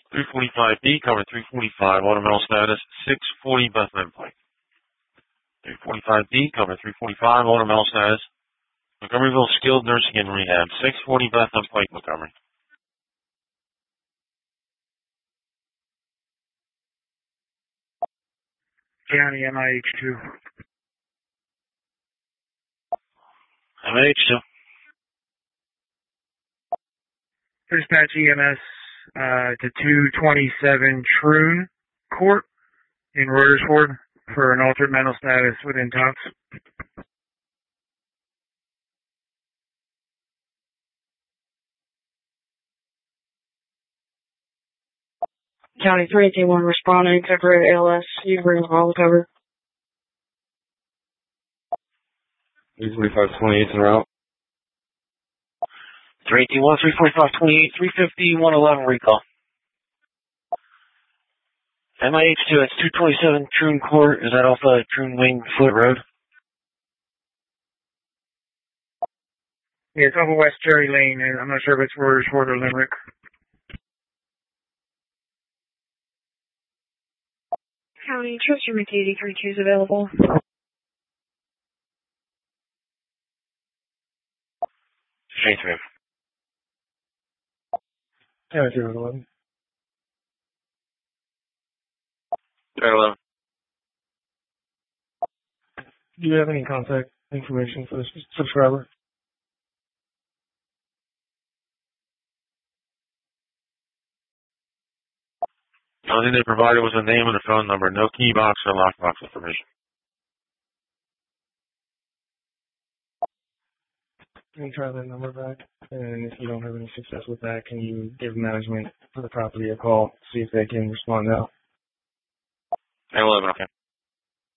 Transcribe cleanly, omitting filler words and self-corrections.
345D, cover 345, ornamental status, 640 Bethlehem Pike. 345D, cover 345, ornamental status, Montgomeryville Skilled Nursing and Rehab, 640 Bethlehem Pike, Montgomery. County MIH2. MIH2. Dispatch EMS to 227 Troon Court in Royersford for an altered mental status with intox. County 381 responding, temporary ALS, you bring all cover. 345-28 en route. 381, 345-28, 350, 111 recall. MIH2, that's 227 Troon Court. Is that off Troon Wing Foot Road? Yeah, it's off of West Cherry Lane, and I'm not sure if it's Royersford or Limerick. County, Trustee McKay 32 is available. Straight through. County 311. 311. Do you have any contact information for this subscriber? The only thing they provided was a name and a phone number, no key box or lockbox information. Can you try that number back? And if you don't have any success with that, can you give management for the property a call, see if they can respond now? 311, okay.